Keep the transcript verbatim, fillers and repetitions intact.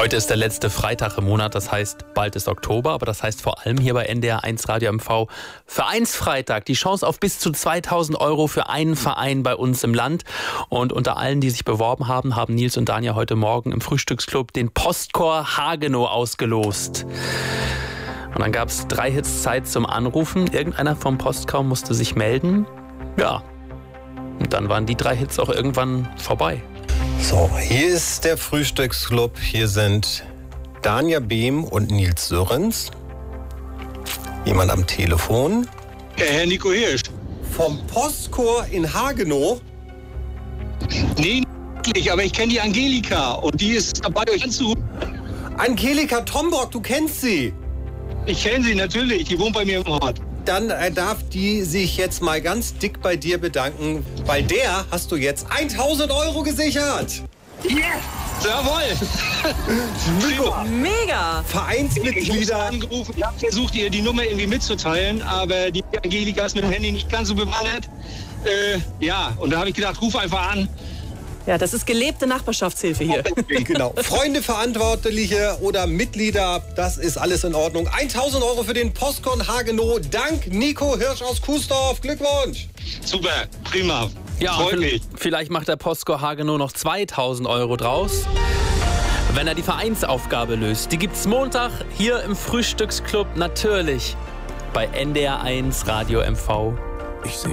Heute ist der letzte Freitag im Monat, das heißt, bald ist Oktober, aber das heißt vor allem hier bei N D R eins Radio M V Vereinsfreitag. Die Chance auf bis zu zweitausend Euro für einen Verein bei uns im Land. Und unter allen, die sich beworben haben, haben Nils und Danja heute Morgen im Frühstücksclub den Postchor Hagenow ausgelost. Und dann gab es drei Hits Zeit zum Anrufen. Irgendeiner vom Postchor musste sich melden. Ja, und dann waren die drei Hits auch irgendwann vorbei. So, hier ist der Frühstücksclub. Hier sind Danja Behm und Nils Sörens. Jemand am Telefon. Ja, Herr Nico Hirsch. Vom Postchor in Hagenow. Nee, nicht, aber ich kenne die Angelika und die ist dabei, euch anzurufen. Angelika Tombock, du kennst sie. Ich kenne sie natürlich, die wohnt bei mir im Ort. Dann äh, darf die sich jetzt mal ganz dick bei dir bedanken. Bei der hast du jetzt tausend Euro gesichert. Yes! Jawohl! Nico, mega! Vereinsmitglieder. Ich habe angerufen, ich habe versucht, ihr die Nummer irgendwie mitzuteilen, aber die Angelika ist mit dem Handy nicht ganz so bewandert. Äh, ja, und da habe ich gedacht, ruf einfach an. Ja, das ist gelebte Nachbarschaftshilfe hier. Genau. Freunde, Verantwortliche oder Mitglieder, das ist alles in Ordnung. tausend Euro für den Postchor Hagenow. Dank Nico Hirsch aus Kuesdorf. Glückwunsch. Super, prima. Ja, freut mich. Vielleicht macht der Postchor Hagenow noch zweitausend Euro draus, wenn er die Vereinsaufgabe löst. Die gibt's Montag hier im Frühstücksclub, natürlich bei N D R eins Radio M V. Ich sehe